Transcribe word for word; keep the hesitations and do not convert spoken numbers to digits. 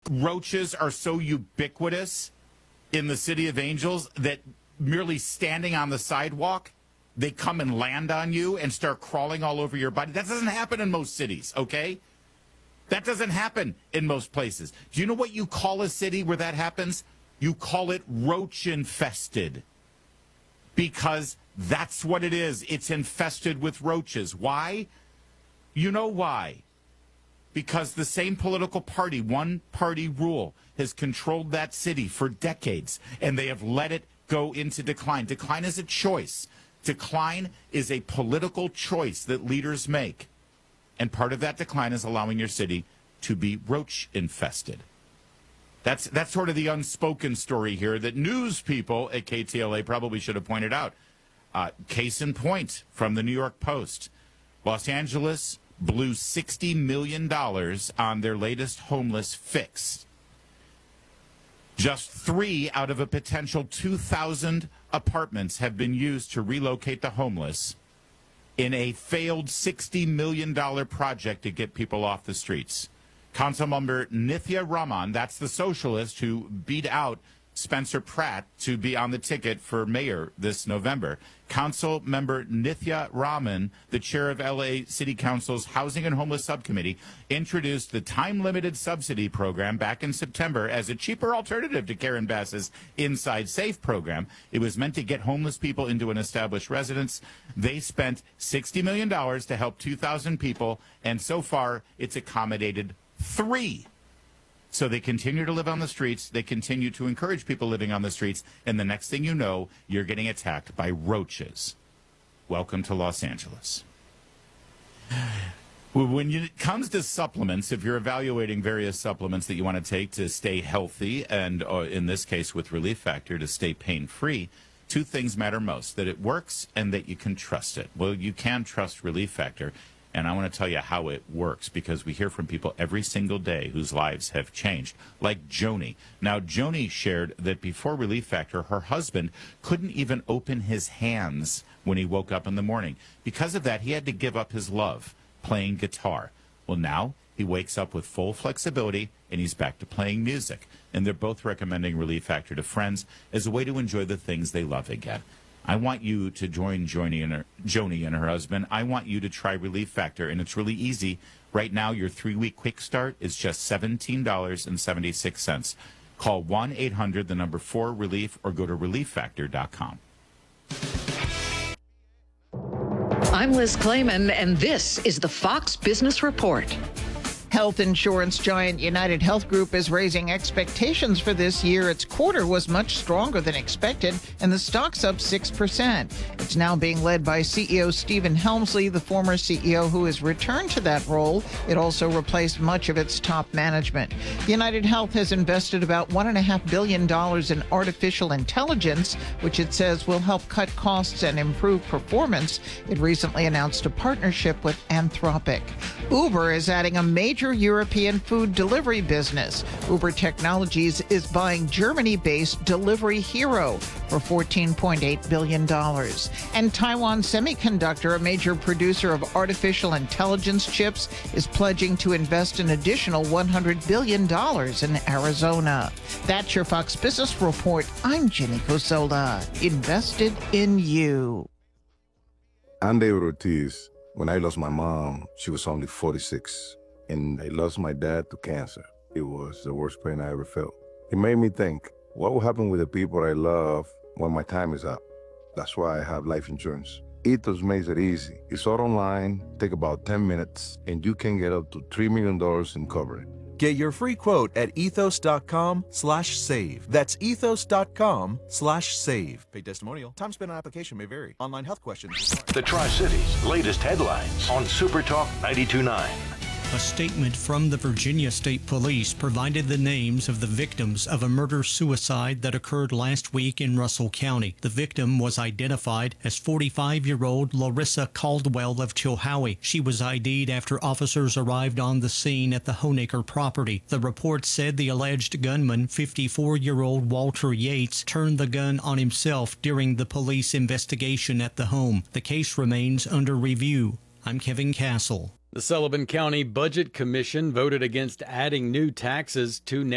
roaches are so ubiquitous in the city of Angels that merely standing on the sidewalk, they come and land on you and start crawling all over your body. That doesn't happen in most cities, okay? That doesn't happen in most places. Do you know what you call a city where that happens? You call it roach infested. Because that's what it is. It's infested with roaches. Why? You know why. Because the same political party, one party rule, has controlled that city for decades, and they have let it go into decline. Decline is a choice. Decline is a political choice that leaders make. And part of that decline is allowing your city to be roach infested. That's that's sort of the unspoken story here that news people at K T L A probably should have pointed out. Uh, case in point from the New York Post. Los Angeles blew sixty million dollars on their latest homeless fix. Just three out of a potential two thousand apartments have been used to relocate the homeless in a failed sixty million dollars project to get people off the streets. Councilmember Nithya Raman, that's the socialist who beat out Spencer Pratt to be on the ticket for mayor this November. Council member Nithya Raman, the chair of L A City Council's Housing and Homeless Subcommittee, introduced the time-limited subsidy program back in September as a cheaper alternative to Karen Bass's Inside Safe program. It was meant to get homeless people into an established residence. They spent sixty million dollars to help two thousand people, and so far it's accommodated three. So they continue to live on the streets. They continue to encourage people living on the streets. And the next thing you know, you're getting attacked by roaches. Welcome to Los Angeles. When it comes to supplements, if you're evaluating various supplements that you want to take to stay healthy, and uh, in this case with Relief Factor to stay pain-free, two things matter most, that it works and that you can trust it. Well, you can trust Relief Factor. And I want to tell you how it works, because we hear from people every single day whose lives have changed, like Joni. Now, Joni shared that before Relief Factor, her husband couldn't even open his hands when he woke up in the morning. Because of that, he had to give up his love, playing guitar. Well, now he wakes up with full flexibility, and he's back to playing music. And they're both recommending Relief Factor to friends as a way to enjoy the things they love again. I want you to join Joni and her, Joni and her husband. I want you to try Relief Factor, and it's really easy. Right now, your three-week quick start is just seventeen dollars and seventy-six cents. Call one eight hundred, the number four, relief, or go to relief factor dot com. I'm Liz Clayman, and this is the Fox Business Report. Health insurance giant United Health Group is raising expectations for this year. Its quarter was much stronger than expected, and the stock's up six percent. It's now being led by C E O Stephen Helmsley, the former C E O who has returned to that role. It also replaced much of its top management. United Health has invested about one point five billion dollars in artificial intelligence, which it says will help cut costs and improve performance. It recently announced a partnership with Anthropic. Uber is adding a major European food delivery business. Uber Technologies is buying Germany-based Delivery Hero for fourteen point eight billion dollars. And Taiwan Semiconductor, a major producer of artificial intelligence chips, is pledging to invest an additional one hundred billion dollars in Arizona. That's your Fox Business Report. I'm Jenny Cosola. Invested in you. I'm David Ortiz. When I lost my mom, she was only forty-six. And I lost my dad to cancer. It was the worst pain I ever felt. It made me think, what will happen with the people I love when my time is up? That's why I have life insurance. Ethos makes it easy. It's all online, take about ten minutes, and you can get up to three million dollars in coverage. Get your free quote at ethos.com slash save. That's ethos.com slash save. Paid testimonial. Time spent on application may vary. Online health questions. The Tri-Cities latest headlines on Super Talk ninety-two point nine. A statement from the Virginia State Police provided the names of the victims of a murder-suicide that occurred last week in Russell County. The victim was identified as forty-five-year-old Larissa Caldwell of Chilhowie. She was I D'd after officers arrived on the scene at the Honaker property. The report said the alleged gunman, fifty-four-year-old Walter Yates, turned the gun on himself during the police investigation at the home. The case remains under review. I'm Kevin Castle. The Sullivan County Budget Commission voted against adding new taxes to